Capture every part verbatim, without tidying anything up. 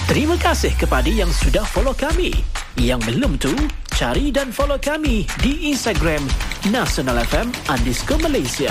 Terima kasih kepada yang sudah follow kami. Yang belum tu, cari dan follow kami di Instagram Nasional F M underscore Malaysia.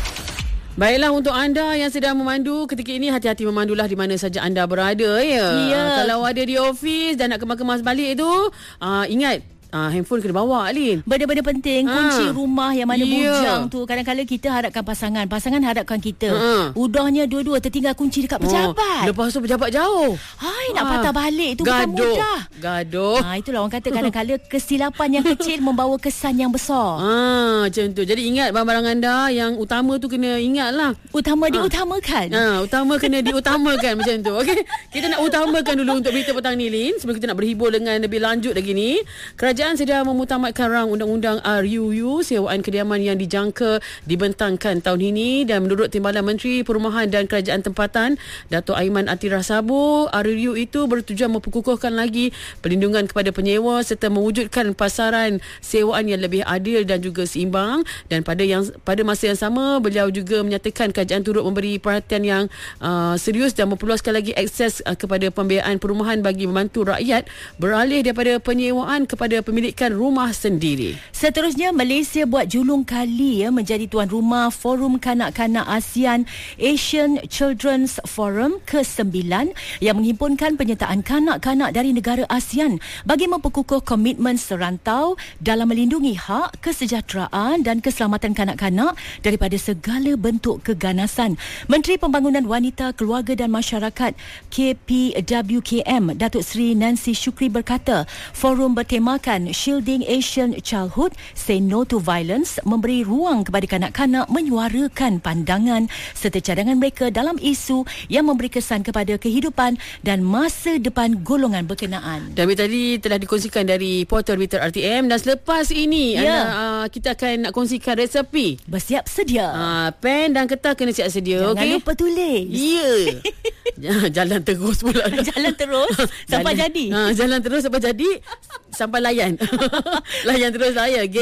Baiklah, untuk anda yang sedang memandu ketika ini, hati-hati memandulah di mana saja anda berada, ya. Ya. Kalau ada di office dan nak kemas-kemas balik tu, uh, ingat Ah, handphone kena bawa, Lin. Benda-benda penting, kunci Ha. rumah yang mana Ya. bujang tu. Kadang-kadang kita harapkan pasangan, pasangan harapkan kita. Ha. Udahnya dua-dua tertinggal kunci dekat pejabat. Oh, lepas tu pejabat jauh. Hai, nak Ah. patah balik tu bukan Gaduh. mudah. Gaduh. Ha, itulah orang kata kadang-kadang kesilapan yang kecil membawa kesan yang besar. Ah, macam tu. Jadi ingat barang-barang anda yang utama tu kena ingat lah. Utama Ah. diutamakan. Ha, utama kena diutamakan macam tu. Okey. Kita nak utamakan dulu untuk berita petang ni, Lin. Sebelum kita nak berhibur dengan lebih lanjut lagi ni. Kerajaan sedang memutamatkan rang undang-undang R U U, sewaan kediaman yang dijangka dibentangkan tahun ini, dan menurut Timbalan Menteri Perumahan dan Kerajaan Tempatan Dato' Aiman Attirah Sabu, R U U itu bertujuan memperkukuhkan lagi perlindungan kepada penyewa serta mewujudkan pasaran sewaan yang lebih adil dan juga seimbang. Dan pada yang pada masa yang sama, beliau juga menyatakan kerajaan turut memberi perhatian yang uh, serius dan memperluaskan lagi akses uh, kepada pembiayaan perumahan bagi membantu rakyat beralih daripada penyewaan kepada pemilikan rumah sendiri. Seterusnya, Malaysia buat julung kali ya menjadi tuan rumah Forum Kanak-Kanak ASEAN Asian Children's Forum ke sembilan yang menghimpunkan penyertaan kanak-kanak dari negara ASEAN bagi memperkukuh komitmen serantau dalam melindungi hak, kesejahteraan dan keselamatan kanak-kanak daripada segala bentuk keganasan. Menteri Pembangunan Wanita, Keluarga dan Masyarakat K P W K M Datuk Seri Nancy Shukri berkata, forum bertemakan Shielding Asian Childhood, Say No to Violence, memberi ruang kepada kanak-kanak menyuarakan pandangan serta cadangan mereka dalam isu yang memberi kesan kepada kehidupan dan masa depan golongan berkenaan. Dan berita tadi telah dikongsikan dari portal Twitter R T M, dan selepas ini Ya. anda, uh, kita akan nak kongsikan resepi. Bersiap sedia. Uh, pen dan kertas kena siap sedia. Jangan Okey. lupa tulis. Ya. Jalan terus pula. Jalan terus sampai jalan, jadi. Ha, jalan terus sampai jadi, sampai layan. Layan terus saya.